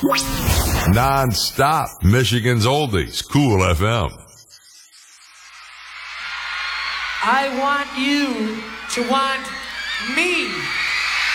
Non-stop Michigan's oldies, Cool FM. I want you to want me.